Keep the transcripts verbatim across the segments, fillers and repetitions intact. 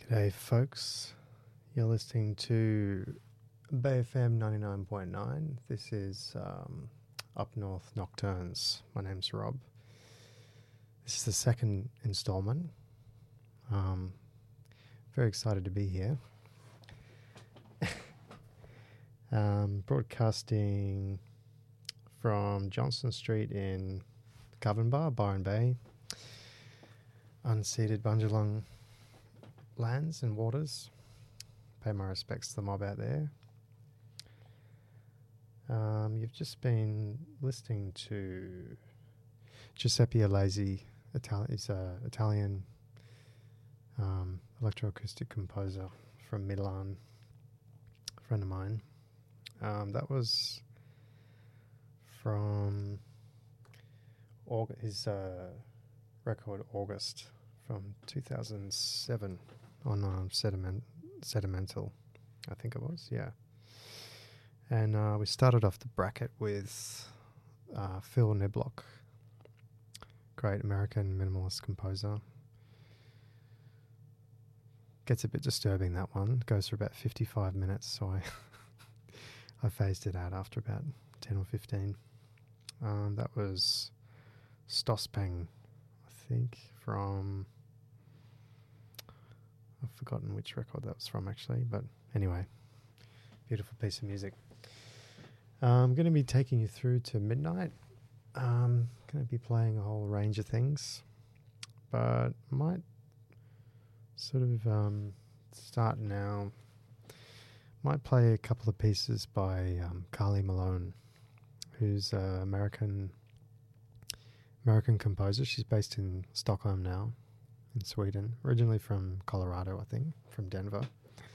G'day, folks. You're listening to Bay F M ninety-nine point nine. This is um, Up North Nocturnes. My name's Rob. This is the second installment. Um, very excited to be here. um, broadcasting from Johnston Street in Govenbar, Byron Bay. Unceded Bundjalung lands and waters. Pay my respects to the mob out there. Um, you've just been listening to Giuseppe Alesi. Itali- he's an Italian um, electroacoustic composer from Milan, a friend of mine. Um, that was from Aug- his uh, record August from two thousand seven on um, Sediment, Sedimental, I think it was, yeah. And uh, we started off the bracket with uh, Phil Niblock, great American minimalist composer. Gets a bit disturbing, that one. Goes for about fifty-five minutes, so I I phased it out after about ten or fifteen. Um, that was Stospeng, I think, from... I've forgotten which record that was from, actually. But anyway, beautiful piece of music. Uh, I'm going to be taking you through to midnight. I'm going to be playing a whole range of things. But might sort of um, start now. Might play a couple of pieces by um, Carly Malone, who's an American, American composer. She's based in Stockholm now, in Sweden, originally from Colorado, I think, from Denver.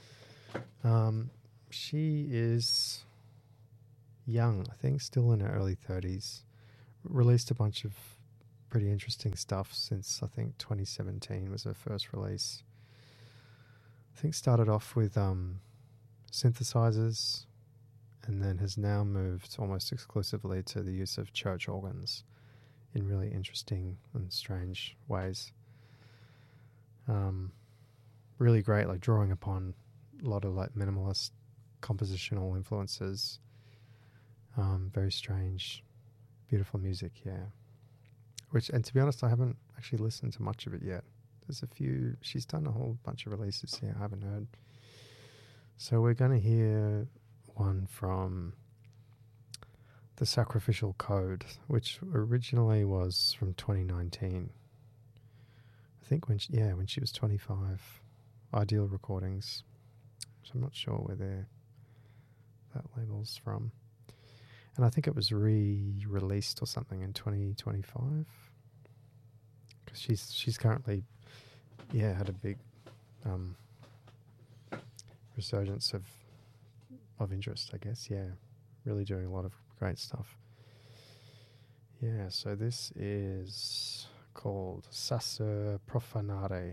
Um, she is young, I think, still in her early thirties. Released a bunch of pretty interesting stuff since, I think, twenty seventeen was her first release. I think started off with um, synthesizers and then has now moved almost exclusively to the use of church organs in really interesting and strange ways. Um, really great, like drawing upon a lot of like minimalist compositional influences. Um, very strange, beautiful music, yeah. Which, and to be honest, I haven't actually listened to much of it yet. There's a few, she's done a whole bunch of releases here I haven't heard. So we're going to hear one from The Sacrificial Code, which originally was from twenty nineteen. I think when she, yeah, when she was twenty-five, Ideal Recordings. So I'm not sure where they're, that label's from. And I think it was re-released or something in twenty twenty-five. Because she's she's currently, yeah, had a big um, resurgence of of interest, I guess. Yeah, really doing a lot of great stuff. Yeah, so this is called Sacer Profanare,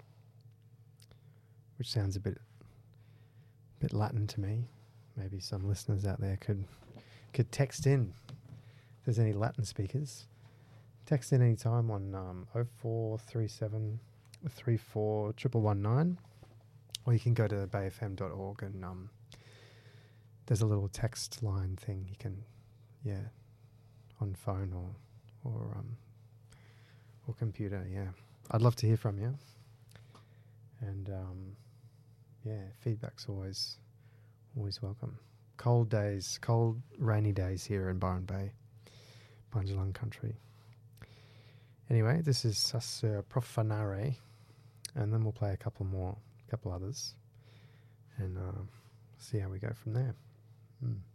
which sounds a bit bit Latin to me. Maybe some listeners out there could could text in if there's any Latin speakers. Text in any time on um, oh four three seven three four one one one nine, or you can go to bay f m dot org and um, there's a little text line thing you can, yeah, on phone or or um, or computer, yeah. I'd love to hear from you. And, um, yeah, feedback's always always welcome. Cold days, cold, rainy days here in Byron Bay, Bundjalung country. Anyway, this is Sacer Profanare, and then we'll play a couple more, a couple others, and uh, see how we go from there. Mm.